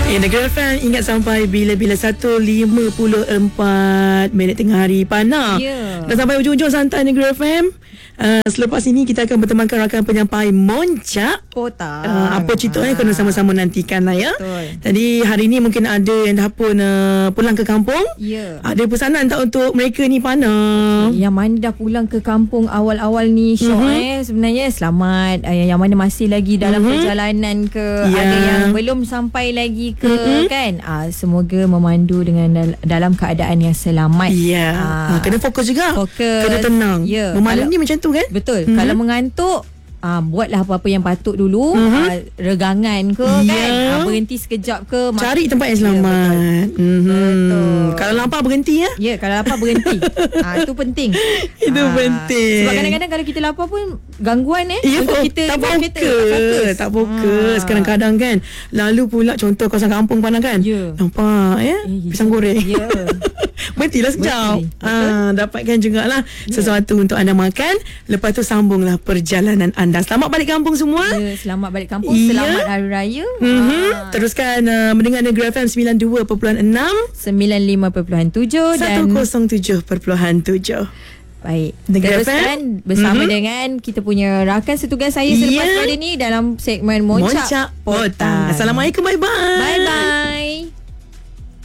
Negara FM ingat sampai bila-bila 1.54 minit tengah hari panas. Dah sampai ujung-ujung santai Negara FM. Selepas ini kita akan bertemankan rakan penyampai Moncak Kota. Apa cerita kena sama-sama nantikan lah ya. Betul. Tadi hari ni mungkin ada yang dah pun pulang ke kampung. Ada pesanan tak untuk mereka ni panas? Yang mana dah pulang ke kampung awal-awal ni Syok sebenarnya selamat. Yang mana masih lagi dalam perjalanan ke, ada yang belum sampai lagi ke kan. Semoga memandu dengan dalam keadaan yang selamat. Kena fokus juga. Fokus. Kena tenang. Memalam ni macam tu kan? Betul. Kalau mengantuk, buatlah apa-apa yang patut dulu. Regangan ke kan, berhenti sekejap ke, cari tempat yang selamat. Betul. Kalau lapar berhenti ya? Ya, kalau lapar berhenti. Itu penting. Itu penting. Sebab kadang-kadang kalau kita lapar pun gangguan untuk kita tak fokus. Tak fokus kadang-kadang kan. Lalu pula contoh kawasan kampung panas kan. Nampak ya? Pisang goreng. Berhentilah sekejap. Dapatkan jugalah sesuatu untuk anda makan. Lepas tu sambunglah perjalanan anda. Selamat balik kampung semua. Selamat balik kampung. Selamat Hari Raya. Teruskan mendengar Negara FM 92.6, 95.7 dan 107.7. Baik, Negara teruskan bersama dengan kita punya rakan setugas saya selepas pada ni dalam segmen Moncak Potang. Assalamualaikum, bye-bye. Bye-bye.